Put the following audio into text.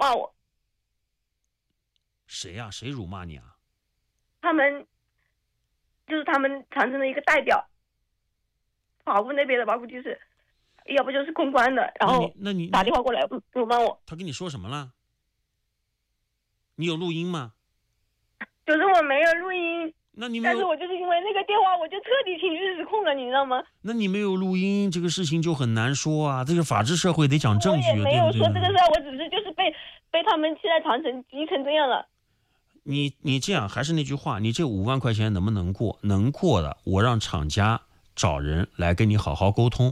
骂我。 谁呀？谁辱骂你啊？ 他们长城的一个代表，法务那边的吧，估计是，要不就是公关的，然后那你打电话过来辱骂我。 他跟你说什么了？你有录音吗？ 就是我没有录音， 那你没有， 但是我就是因为那个电话，我就彻底情绪失控了，你知道吗？ 那你没有录音，这个事情就很难说啊。这个法治社会得讲证据， 我也没有说这个对事儿，我只是就是被他们现在长城急成这样了。 你这样还是那句话，你这5万块钱能不能过？能过的，我让厂家找人来跟你好好沟通。